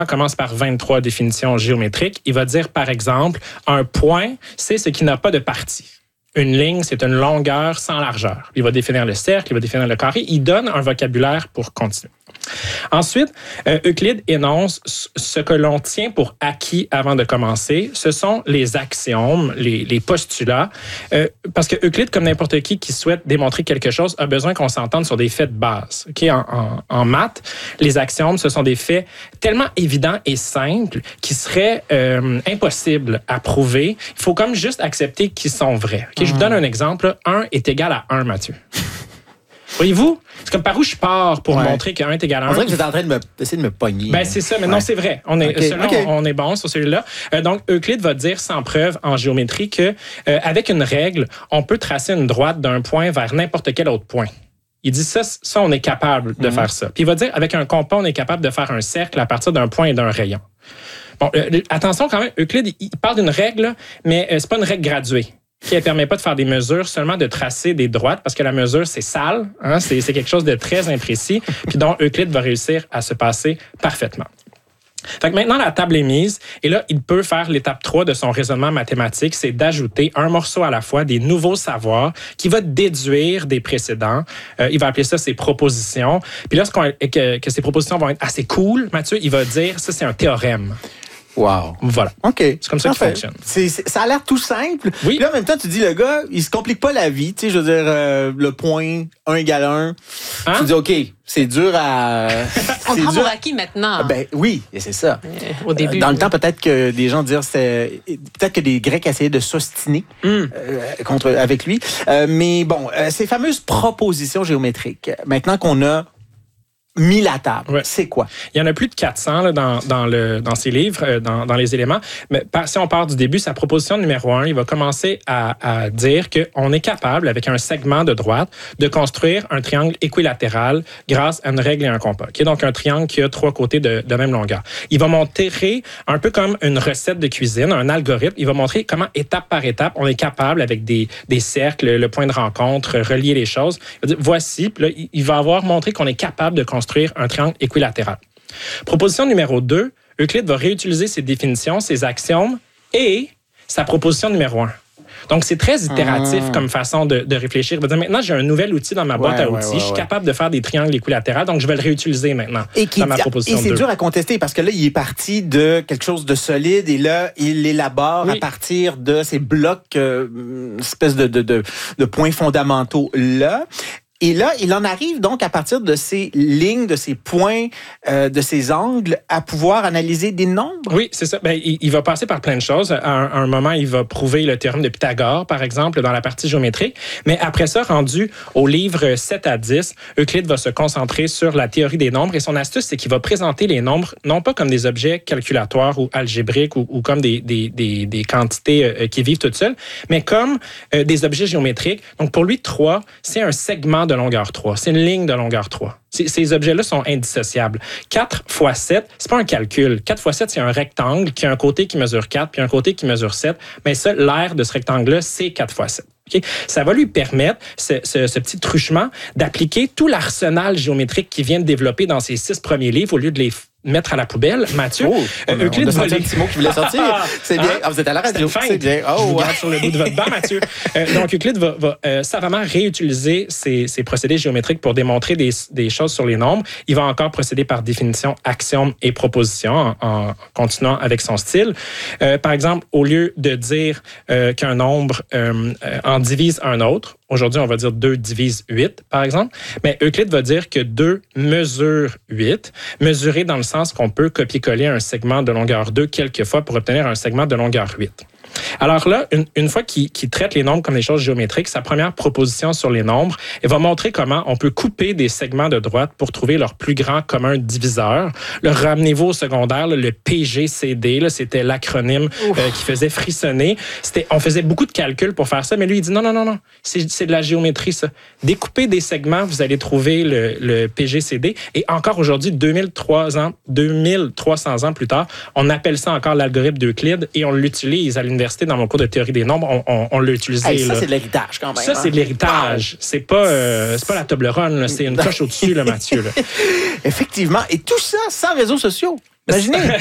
commence par 23 définitions géométriques. Il va dire, par exemple, un point, c'est ce qui n'a pas de partie. Une ligne, c'est une longueur sans largeur. Il va définir le cercle, il va définir le carré. Il donne un vocabulaire pour continuer. Ensuite, Euclide énonce ce que l'on tient pour acquis avant de commencer. Ce sont les axiomes, les postulats. Parce que Euclide, comme n'importe qui souhaite démontrer quelque chose, a besoin qu'on s'entende sur des faits de base. Okay? En maths, les axiomes, ce sont des faits tellement évidents et simples qui seraient impossibles à prouver. Il faut comme juste accepter qu'ils sont vrais. Okay? Je vous donne un exemple. 1 est égal à 1, Mathieu. Voyez-vous? C'est comme par où je pars pour montrer que 1 est égal à 1. On dirait que j'étais en train d'essayer de me pogner. Ben, c'est ça, mais non, c'est vrai. On est bon sur celui-là. Donc, Euclide va dire sans preuve en géométrie que avec une règle, on peut tracer une droite d'un point vers n'importe quel autre point. Il dit ça, on est capable de faire ça. Puis il va dire avec un compas, on est capable de faire un cercle à partir d'un point et d'un rayon. Bon, attention quand même, Euclide, il parle d'une règle, mais c'est pas une règle graduée. Qui ne permet pas de faire des mesures, seulement de tracer des droites, parce que la mesure, c'est sale, hein? C'est quelque chose de très imprécis, puis dont Euclide va réussir à se passer parfaitement. Fait que maintenant, la table est mise, et là, il peut faire l'étape 3 de son raisonnement mathématique, c'est d'ajouter un morceau à la fois des nouveaux savoirs qui va déduire des précédents. Il va appeler ça ses propositions. Puis lorsque ces propositions vont être assez cool, Mathieu, il va dire, ça, c'est un théorème. Wow. Voilà. OK. C'est comme ça qu'il fonctionne. Ça a l'air tout simple. Oui. Puis là, en même temps, tu dis, le gars, il se complique pas la vie. Tu sais, je veux dire, le point 1 égale 1. Hein? Tu dis, OK, c'est dur à... On prend pour acquis maintenant. Ben oui, c'est ça. Au début. Dans le temps, peut-être que des gens dirent, peut-être que des Grecs essayaient de s'ostiner avec lui. Mais bon, ces fameuses propositions géométriques, maintenant qu'on a mis la table. Ouais. C'est quoi? Il y en a plus de 400 là, dans ses livres, dans les éléments. Mais si on part du début, sa proposition numéro 1, il va commencer à dire qu'on est capable, avec un segment de droite, de construire un triangle équilatéral grâce à une règle et un compas. Okay? Donc, un triangle qui a 3 côtés de même longueur. Il va montrer, un peu comme une recette de cuisine, un algorithme, il va montrer comment, étape par étape, on est capable, avec des cercles, le point de rencontre, relier les choses. Il va dire, voici, puis là, il va avoir montré qu'on est capable de construire un triangle équilatéral. Proposition numéro 2, Euclide va réutiliser ses définitions, ses axiomes et sa proposition numéro 1. Donc, c'est très itératif comme façon de réfléchir. Il va dire, maintenant, j'ai un nouvel outil dans ma boîte à outils. Je suis capable de faire des triangles équilatéraux, donc je vais le réutiliser maintenant dans ma proposition 2. Et c'est dur à contester parce que là, il est parti de quelque chose de solide et là, il élabore à partir de ces blocs, espèce de points fondamentaux là. Et là, il en arrive donc à partir de ces lignes, de ces points, de ces angles, à pouvoir analyser des nombres. Oui, c'est ça. Ben, il va passer par plein de choses. À un moment, il va prouver le théorème de Pythagore, par exemple, dans la partie géométrique. Mais après ça, rendu au livre 7 à 10, Euclide va se concentrer sur la théorie des nombres. Et son astuce, c'est qu'il va présenter les nombres non pas comme des objets calculatoires ou algébriques ou comme des quantités qui vivent toutes seules, mais comme des objets géométriques. Donc, pour lui, 3, c'est un segment de longueur 3. C'est une ligne de longueur 3. Ces objets-là sont indissociables. 4 x 7, c'est pas un calcul. 4 x 7, c'est un rectangle qui a un côté qui mesure 4 puis un côté qui mesure 7. Mais ça, l'aire de ce rectangle-là, c'est 4 x 7. Okay? Ça va lui permettre, ce petit truchement, d'appliquer tout l'arsenal géométrique qu'il vient de développer dans ses 6 premiers livres au lieu de les mettre à la poubelle. Mathieu, Euclide va un petit mot qui voulait sortir. C'est bien. Vous êtes à la radio. C'est bien. Je vous garde sur le bout de votre banc, Mathieu. Donc, Euclide va savamment réutiliser ces procédés géométriques pour démontrer des choses sur les nombres. Il va encore procéder par définition, axiome et proposition en continuant avec son style. Par exemple, au lieu de dire qu'un nombre en divise un autre, aujourd'hui, on va dire 2 divise 8, par exemple. Mais Euclide va dire que 2 mesure 8, mesuré dans le sens qu'on peut copier-coller un segment de longueur 2 quelquefois pour obtenir un segment de longueur 8. Alors là, une fois qu'il traite les nombres comme des choses géométriques, sa première proposition sur les nombres, elle va montrer comment on peut couper des segments de droite pour trouver leur plus grand commun diviseur. Le ramenez-vous au secondaire, le PGCD, c'était l'acronyme qui faisait frissonner. On faisait beaucoup de calculs pour faire ça, mais lui, il dit non, c'est de la géométrie, ça. Découpez des segments, vous allez trouver le PGCD. Et encore aujourd'hui, 2300 ans plus tard, on appelle ça encore l'algorithme d'Euclide et on l'utilise à l'université dans mon cours de théorie des nombres. On l'a utilisé. Hey, ça, c'est de l'héritage quand même. Ça, c'est de l'héritage. Wow. C'est pas la Toblerone, c'est une coche au-dessus, là, Mathieu. Là. Effectivement. Et tout ça sans réseaux sociaux. Imaginez.